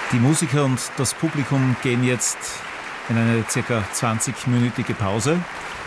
Die Musiker und das Publikum gehen jetzt in eine ca. 20-minütige Pause.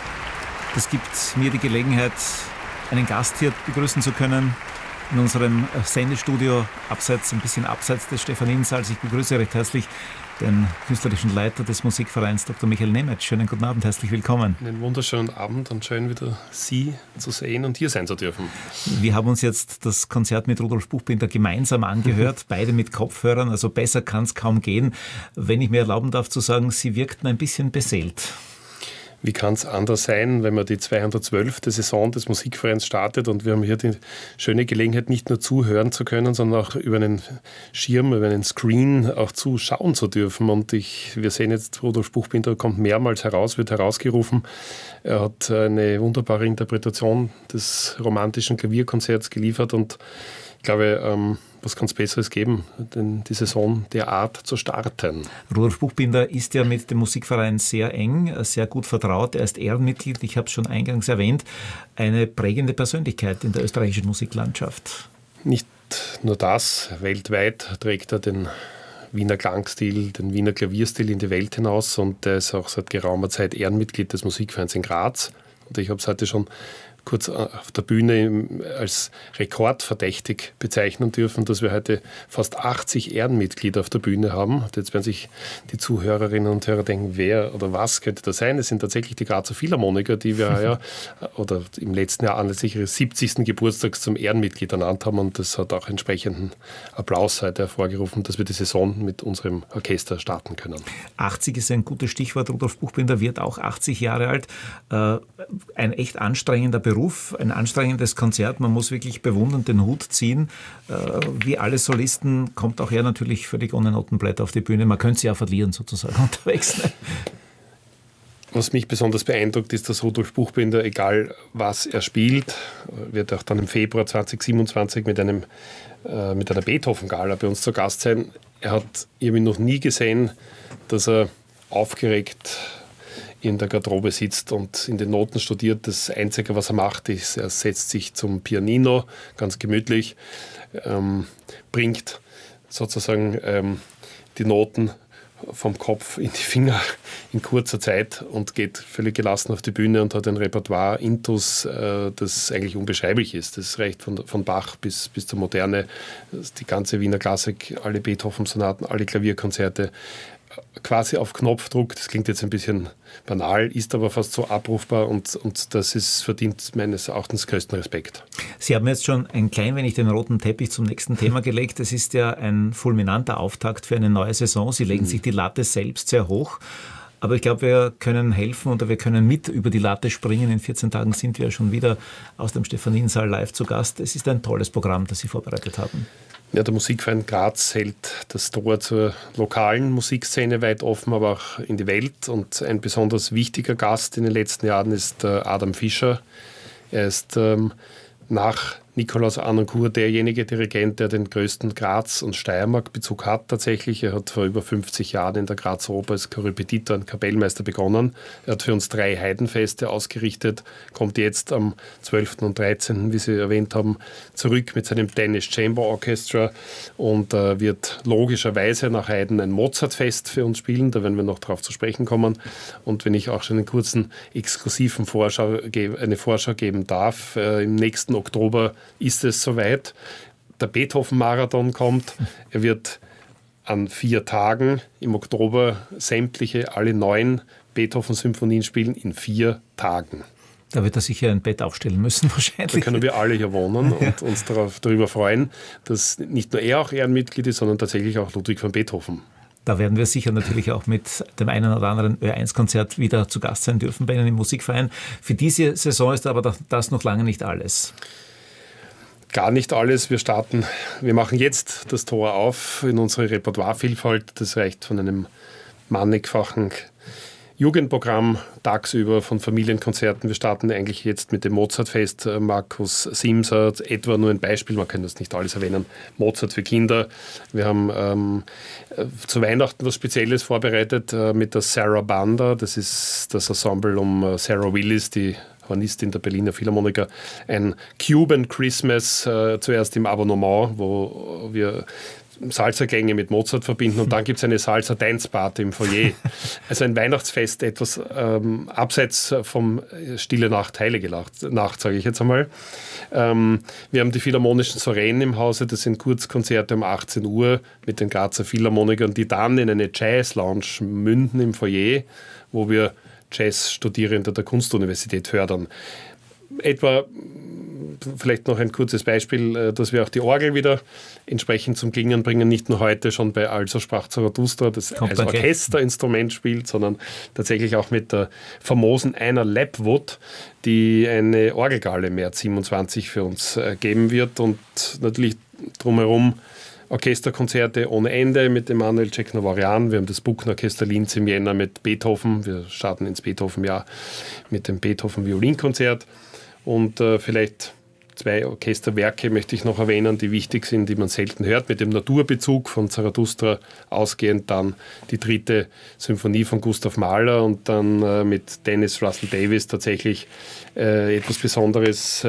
Das gibt mir die Gelegenheit, einen Gast hier begrüßen zu können in unserem Sendestudio, ein bisschen abseits des Stephaninensaals. Ich begrüße recht herzlich den künstlerischen Leiter des Musikvereins, Dr. Michael Nemeth. Schönen guten Abend, herzlich willkommen. Einen wunderschönen Abend und schön wieder Sie zu sehen und hier sein zu dürfen. Wir haben uns jetzt das Konzert mit Rudolf Buchbinder gemeinsam angehört, beide mit Kopfhörern, also besser kann es kaum gehen. Wenn ich mir erlauben darf zu sagen, Sie wirkten ein bisschen beseelt. Wie kann es anders sein, wenn man die 212. Saison des Musikvereins startet und wir haben hier die schöne Gelegenheit, nicht nur zuhören zu können, sondern auch über einen Schirm, über einen Screen auch zuschauen zu dürfen. Und wir sehen jetzt, Rudolf Buchbinder kommt mehrmals heraus, wird herausgerufen. Er hat eine wunderbare Interpretation des romantischen Klavierkonzerts geliefert und ich glaube, was kann es Besseres geben, denn die Saison derart zu starten? Rudolf Buchbinder ist ja mit dem Musikverein sehr eng, sehr gut vertraut. Er ist Ehrenmitglied, ich habe es schon eingangs erwähnt, eine prägende Persönlichkeit in der österreichischen Musiklandschaft. Nicht nur das, weltweit trägt er den Wiener Klangstil, den Wiener Klavierstil in die Welt hinaus und er ist auch seit geraumer Zeit Ehrenmitglied des Musikvereins in Graz. Und ich habe es heute schon kurz auf der Bühne als rekordverdächtig bezeichnen dürfen, dass wir heute fast 80 Ehrenmitglieder auf der Bühne haben. Und jetzt werden sich die Zuhörerinnen und Hörer denken, wer oder was könnte das sein? Es sind tatsächlich die Grazer Philharmoniker, die wir oder im letzten Jahr anlässlich ihres 70. Geburtstags zum Ehrenmitglied ernannt haben. Und das hat auch entsprechenden Applaus heute hervorgerufen, dass wir die Saison mit unserem Orchester starten können. 80 ist ein gutes Stichwort. Rudolf Buchbinder wird auch 80 Jahre alt. Ein echt anstrengender Beruf, ein anstrengendes Konzert. Man muss wirklich bewundernd den Hut ziehen. Wie alle Solisten kommt auch er natürlich völlig ohne Notenblätter auf die Bühne. Man könnte sie ja verlieren sozusagen unterwegs. Was mich besonders beeindruckt, ist, dass Rudolf Buchbinder, egal was er spielt, wird auch dann im Februar 2027 mit einer Beethoven-Gala bei uns zu Gast sein. Ich habe ihn noch nie gesehen, dass er aufgeregt in der Garderobe sitzt und in den Noten studiert. Das Einzige, was er macht, ist, er setzt sich zum Pianino, ganz gemütlich, bringt sozusagen die Noten vom Kopf in die Finger in kurzer Zeit und geht völlig gelassen auf die Bühne und hat ein Repertoire intus, das eigentlich unbeschreiblich ist. Das reicht von Bach bis zur Moderne, die ganze Wiener Klassik, alle Beethoven-Sonaten, alle Klavierkonzerte, quasi auf Knopfdruck. Das klingt jetzt ein bisschen banal, ist aber fast so abrufbar und das verdient meines Erachtens größten Respekt. Sie haben jetzt schon ein klein wenig den roten Teppich zum nächsten Thema gelegt. Es ist ja ein fulminanter Auftakt für eine neue Saison. Sie legen sich die Latte selbst sehr hoch. Aber ich glaube, wir können helfen oder wir können mit über die Latte springen. In 14 Tagen sind wir schon wieder aus dem Stephaninensaal live zu Gast. Es ist ein tolles Programm, das Sie vorbereitet haben. Ja, der Musikverein Graz hält das Tor zur lokalen Musikszene weit offen, aber auch in die Welt. Und ein besonders wichtiger Gast in den letzten Jahren ist Adam Fischer. Er ist nach Nikolaus Harnoncourt derjenige Dirigent, der den größten Graz- und Steiermark-Bezug hat tatsächlich. Er hat vor über 50 Jahren in der Grazer Oper als Korrepetitor und Kapellmeister begonnen. Er hat für uns 3 Heidenfeste ausgerichtet, kommt jetzt am 12. und 13., wie Sie erwähnt haben, zurück mit seinem Danish Chamber Orchestra und wird logischerweise nach Haydn ein Mozartfest für uns spielen. Da werden wir noch darauf zu sprechen kommen. Und wenn ich auch schon einen kurzen exklusiven Vorschau geben darf, im nächsten Oktober ist es soweit. Der Beethoven-Marathon kommt. Er wird an 4 Tagen im Oktober alle 9 Beethoven-Symphonien spielen in 4 Tagen. Da wird er sicher ein Bett aufstellen müssen wahrscheinlich. Da können wir alle hier wohnen und uns darüber freuen, dass nicht nur er auch Ehrenmitglied ist, sondern tatsächlich auch Ludwig van Beethoven. Da werden wir sicher natürlich auch mit dem einen oder anderen Ö1-Konzert wieder zu Gast sein dürfen bei Ihnen im Musikverein. Für diese Saison ist aber das noch lange nicht alles. Gar nicht alles. Wir machen jetzt das Tor auf in unsere Repertoirevielfalt. Das reicht von einem mannigfachen Jugendprogramm tagsüber von Familienkonzerten. Wir starten eigentlich jetzt mit dem Mozartfest. Markus Simser, etwa nur ein Beispiel, man kann das nicht alles erwähnen. Mozart für Kinder. Wir haben zu Weihnachten was Spezielles vorbereitet mit der Sarah Banda. Das ist das Ensemble um Sarah Willis, die Hornistin der Berliner Philharmoniker, ein Cuban Christmas, zuerst im Abonnement, wo wir Salsa-Gänge mit Mozart verbinden und dann gibt es eine Salsa-Dance-Party im Foyer. Also ein Weihnachtsfest, etwas abseits vom Stille Nacht, Heilige Nacht, sage ich jetzt einmal. Wir haben die Philharmonischen Soireen im Hause, das sind Kurzkonzerte um 18 Uhr mit den Grazer Philharmonikern, die dann in eine Jazz-Lounge münden im Foyer, wo wir Jazz-Studierende der Kunstuniversität fördern. Etwa, vielleicht noch ein kurzes Beispiel, dass wir auch die Orgel wieder entsprechend zum Klingen bringen, nicht nur heute schon bei Also sprach Zarathustra, das als Orchesterinstrument spielt, sondern tatsächlich auch mit der famosen Einar Lapwood, die eine Orgelgala im März 27 für uns geben wird und natürlich drumherum Orchesterkonzerte ohne Ende mit Emanuel Cecnavorian. Wir haben das Buchner-Orchester Linz im Jänner mit Beethoven. Wir starten ins Beethoven-Jahr mit dem Beethoven-Violinkonzert. Und vielleicht 2 Orchesterwerke möchte ich noch erwähnen, die wichtig sind, die man selten hört. Mit dem Naturbezug von Zarathustra ausgehend dann die 3. Symphonie von Gustav Mahler und dann mit Dennis Russell Davis tatsächlich etwas Besonderes.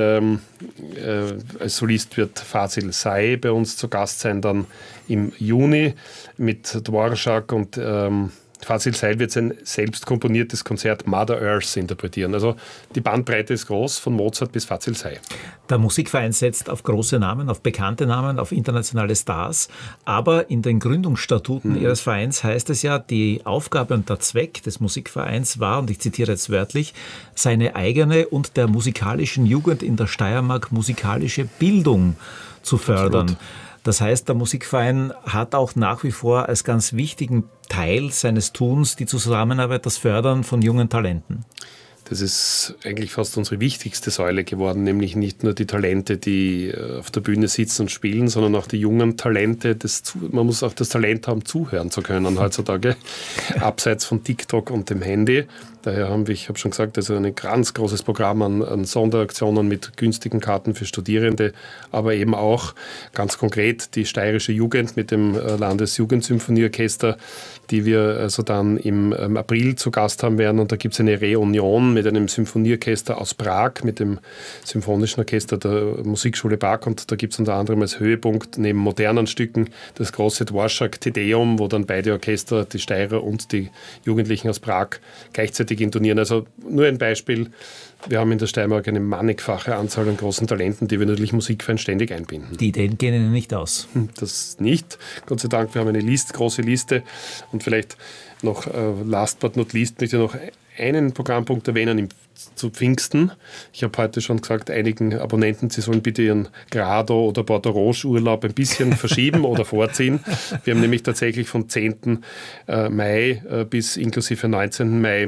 Als Solist wird Fazil Say bei uns zu Gast sein, dann im Juni mit Dvorak und Fazil Say wird sein selbst komponiertes Konzert Mother Earth interpretieren. Also die Bandbreite ist groß, von Mozart bis Fazil Say. Der Musikverein setzt auf große Namen, auf bekannte Namen, auf internationale Stars. Aber in den Gründungsstatuten Ihres Vereins heißt es ja, die Aufgabe und der Zweck des Musikvereins war, und ich zitiere jetzt wörtlich, seine eigene und der musikalischen Jugend in der Steiermark musikalische Bildung zu fördern. Absolut. Das heißt, der Musikverein hat auch nach wie vor als ganz wichtigen Teil seines Tuns die Zusammenarbeit, das Fördern von jungen Talenten. Das ist eigentlich fast unsere wichtigste Säule geworden, nämlich nicht nur die Talente, die auf der Bühne sitzen und spielen, sondern auch die jungen Talente. Man muss auch das Talent haben, zuhören zu können heutzutage, abseits von TikTok und dem Handy. Daher haben wir, ich habe schon gesagt, also ein ganz großes Programm an Sonderaktionen mit günstigen Karten für Studierende, aber eben auch ganz konkret die steirische Jugend mit dem Landesjugendsymphonieorchester, die wir also dann im April zu Gast haben werden. Und da gibt es eine Reunion mit einem Symphonieorchester aus Prag, mit dem Symphonischen Orchester der Musikschule Prag. Und da gibt es unter anderem als Höhepunkt neben modernen Stücken das große Dvorak Te Deum, wo dann beide Orchester, die Steirer und die Jugendlichen aus Prag, gleichzeitig intonieren. Also nur ein Beispiel. Wir haben in der Steiermark eine mannigfache Anzahl an großen Talenten, die wir natürlich Musikverein ständig einbinden. Die Ideen gehen Ihnen nicht aus? Das nicht. Gott sei Dank, wir haben eine große Liste. Und vielleicht noch last but not least möchte ich noch einen Programmpunkt erwähnen zu Pfingsten. Ich habe heute schon gesagt, einigen Abonnenten, sie sollen bitte ihren Grado- oder Bordeaux-Urlaub ein bisschen verschieben oder vorziehen. Wir haben nämlich tatsächlich vom 10. Mai bis inklusive 19. Mai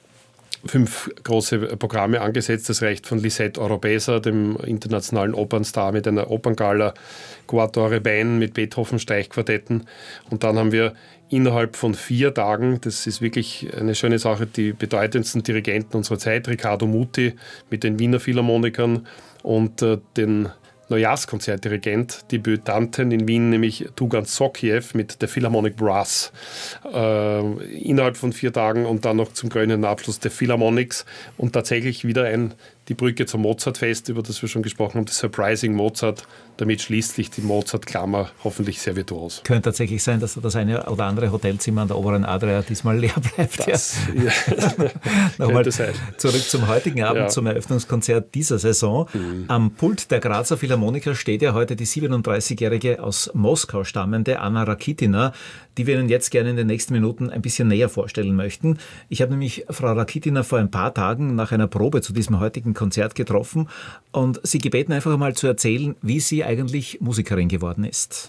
5 große Programme angesetzt. Das reicht von Lisette Oropesa, dem internationalen Opernstar, mit einer Operngala, Quattro Band mit Beethoven-Streichquartetten. Und dann haben wir innerhalb von 4 Tagen, das ist wirklich eine schöne Sache, die bedeutendsten Dirigenten unserer Zeit, Riccardo Muti mit den Wiener Philharmonikern und den Neujahrskonzertdirigent, Debütanten in Wien, nämlich Tugan Sokiev mit der Philharmonic Brass. Innerhalb von 4 Tagen und dann noch zum krönenden Abschluss der Philharmonics und tatsächlich wieder die Brücke zum Mozartfest, über das wir schon gesprochen haben, das Surprising Mozart. Damit schließt sich die Mozart-Klammer hoffentlich sehr virtuos. Könnte tatsächlich sein, dass das eine oder andere Hotelzimmer an der oberen Adria diesmal leer bleibt. Das, ja. Nochmal zurück zum heutigen Abend, zum Eröffnungskonzert dieser Saison. Am Pult der Grazer Philharmoniker steht ja heute die 37-jährige aus Moskau stammende Anna Rakitina, die wir Ihnen jetzt gerne in den nächsten Minuten ein bisschen näher vorstellen möchten. Ich habe nämlich Frau Rakitina vor ein paar Tagen nach einer Probe zu diesem heutigen Konzert getroffen und sie gebeten, einfach mal zu erzählen, wie sie eigentlich Musikerin geworden ist.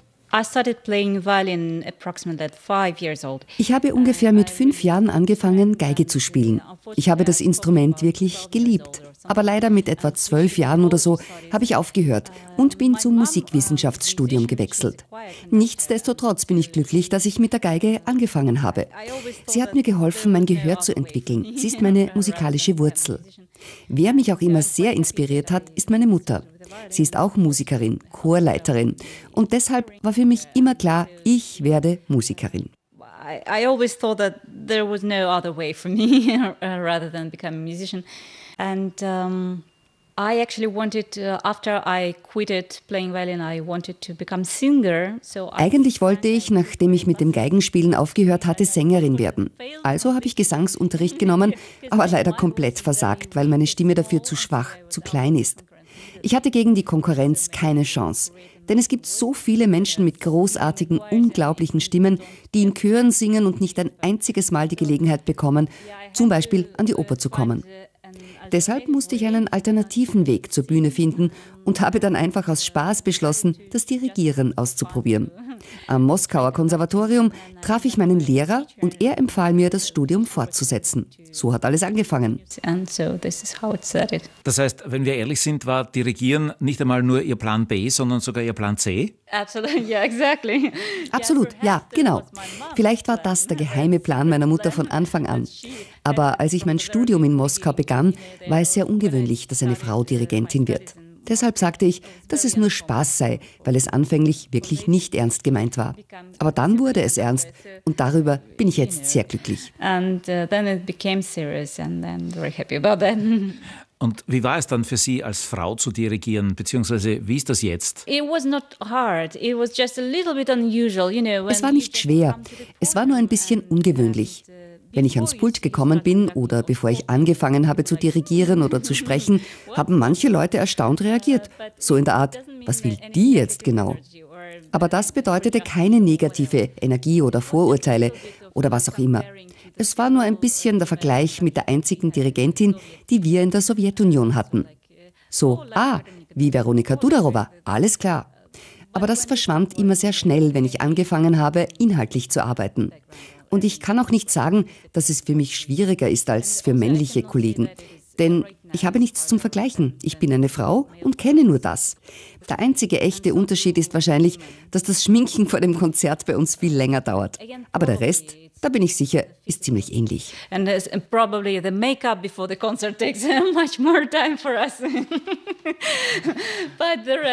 Ich habe ungefähr mit 5 Jahren angefangen, Geige zu spielen. Ich habe das Instrument wirklich geliebt. Aber leider mit etwa 12 Jahren oder so habe ich aufgehört und bin zum Musikwissenschaftsstudium gewechselt. Nichtsdestotrotz bin ich glücklich, dass ich mit der Geige angefangen habe. Sie hat mir geholfen, mein Gehör zu entwickeln. Sie ist meine musikalische Wurzel. Wer mich auch immer sehr inspiriert hat, ist meine Mutter. Sie ist auch Musikerin, Chorleiterin. Und deshalb war für mich immer klar, ich werde Musikerin. I always thought that there was no other way for me rather than become a musician. I actually wanted, after I quitted playing violin, I wanted to become singer. Eigentlich wollte ich, nachdem ich mit dem Geigenspielen aufgehört hatte, Sängerin werden. Also habe ich Gesangsunterricht genommen, aber leider komplett versagt, weil meine Stimme dafür zu schwach, zu klein ist. Ich hatte gegen die Konkurrenz keine Chance. Denn es gibt so viele Menschen mit großartigen, unglaublichen Stimmen, die in Chören singen und nicht ein einziges Mal die Gelegenheit bekommen, zum Beispiel an die Oper zu kommen. Deshalb musste ich einen alternativen Weg zur Bühne finden und habe dann einfach aus Spaß beschlossen, das Dirigieren auszuprobieren. Am Moskauer Konservatorium traf ich meinen Lehrer und er empfahl mir, das Studium fortzusetzen. So hat alles angefangen. Das heißt, wenn wir ehrlich sind, war Dirigieren nicht einmal nur Ihr Plan B, sondern sogar Ihr Plan C? Absolut, ja, genau. Vielleicht war das der geheime Plan meiner Mutter von Anfang an. Aber als ich mein Studium in Moskau begann, war es sehr ungewöhnlich, dass eine Frau Dirigentin wird. Deshalb sagte ich, dass es nur Spaß sei, weil es anfänglich wirklich nicht ernst gemeint war. Aber dann wurde es ernst und darüber bin ich jetzt sehr glücklich. Und wie war es dann für Sie, als Frau zu dirigieren, beziehungsweise wie ist das jetzt? Es war nicht schwer, es war nur ein bisschen ungewöhnlich. Wenn ich ans Pult gekommen bin oder bevor ich angefangen habe zu dirigieren oder zu sprechen, haben manche Leute erstaunt reagiert. So in der Art, was will die jetzt genau? Aber das bedeutete keine negative Energie oder Vorurteile oder was auch immer. Es war nur ein bisschen der Vergleich mit der einzigen Dirigentin, die wir in der Sowjetunion hatten. So, wie Veronika Dudarowa, alles klar. Aber das verschwand immer sehr schnell, wenn ich angefangen habe, inhaltlich zu arbeiten. Und ich kann auch nicht sagen, dass es für mich schwieriger ist als für männliche Kollegen. Denn ich habe nichts zum Vergleichen. Ich bin eine Frau und kenne nur das. Der einzige echte Unterschied ist wahrscheinlich, dass das Schminken vor dem Konzert bei uns viel länger dauert. Aber der Rest, da bin ich sicher, ist ziemlich ähnlich. And probably the makeup before the concert takes much more time for us. But the